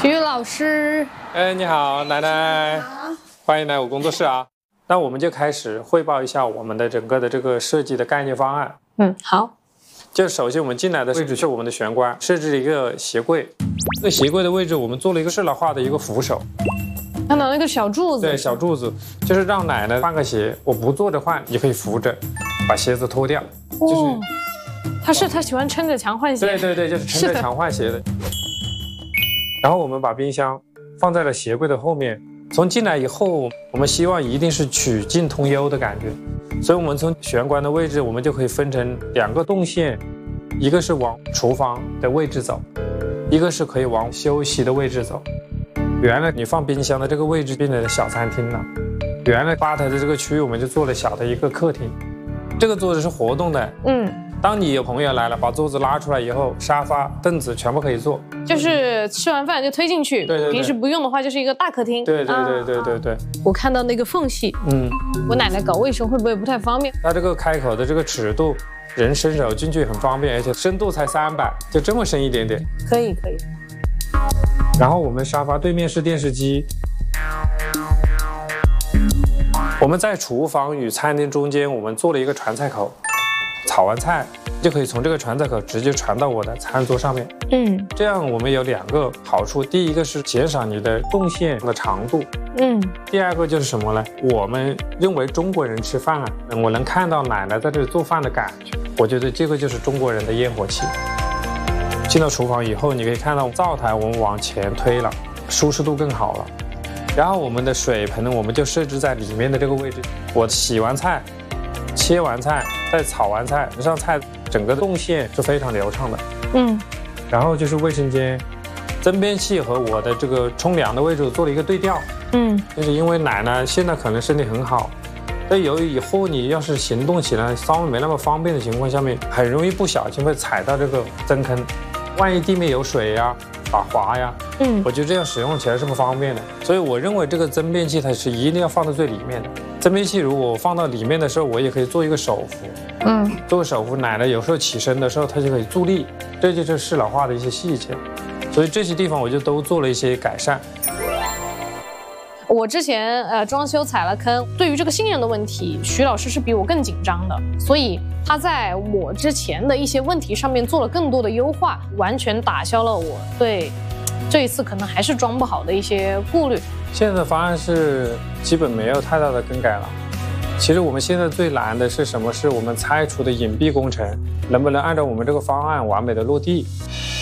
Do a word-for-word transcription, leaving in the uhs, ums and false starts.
于老师， 哎，你好，奶奶，欢迎来我工作室啊。那我们就开始汇报一下我们的整个的这个设计的概念方案。 嗯，好。 就首先我们进来的位置是我们的玄关，设置了一个鞋柜。这个鞋柜的位置我们做了一个适老化的一个扶手， 看到那个小柱子， 对，小柱子就是让奶奶换个鞋，我不坐着换，你可以扶着，把鞋子脱掉。 哦、 就是他是他喜欢撑着墙换鞋。 对对对，就是撑着墙换鞋的。然后我们把冰箱放在了鞋柜的后面。从进来以后，我们希望一定是曲径通幽的感觉，所以我们从玄关的位置，我们就可以分成两个动线，一个是往厨房的位置走，一个是可以往休息的位置走。原来你放冰箱的这个位置变成了小餐厅了，原来吧台的这个区域我们就做了小的一个客厅。这个桌子是活动的，嗯，当你有朋友来了，把桌子拉出来以后，沙发、凳子全部可以坐， 就是吃完饭就推进去。 对对对， 平时不用的话就是一个大客厅。 对对对对对对。啊、 我看到那个缝隙，嗯，我奶奶搞卫生会不会不太方便？ 它这个开口的这个尺度，人伸手进去很方便，而且深度才三百，就这么深一点点。 可以可以。 然后我们沙发对面是电视机。我们在厨房与餐厅中间，我们做了一个传菜口，炒完菜就可以从这个传菜口直接传到我的餐桌上面。嗯，这样我们有两个好处，第一个是减少你的动线的长度。嗯，第二个就是什么呢？我们认为中国人吃饭啊，我能看到奶奶在这里做饭的感觉，我觉得这个就是中国人的烟火气。进到厨房以后，你可以看到灶台我们往前推了，舒适度更好了。然后我们的水盆呢，我们就设置在里面的这个位置。我洗完菜、切完菜、再炒完菜、上菜，整个动线是非常流畅的。嗯，然后就是卫生间，蒸便器和我的这个冲凉的位置做了一个对调。嗯，就是因为奶奶现在可能身体很好，但由于以后你要是行动起来稍微没那么方便的情况下面，很容易不小心会踩到这个蒸坑，万一地面有水呀、打滑呀，嗯，我觉得这样使用起来是不方便的，所以我认为这个蒸便器它是一定要放在最里面的。蒸便器如果我放到里面的时候，我也可以做一个手扶，嗯，做个手扶，奶奶有时候起身的时候它就可以助力，这就是适老化的一些细节，所以这些地方我就都做了一些改善。 我之前呃装修踩了坑，对于这个信任的问题，徐老师是比我更紧张的，所以他在我之前的一些问题上面做了更多的优化，完全打消了我对这一次可能还是装不好的一些顾虑。 现在的方案是基本没有太大的更改了。其实我们现在最难的是什么？是我们拆除的隐蔽工程能不能按照我们这个方案完美的落地。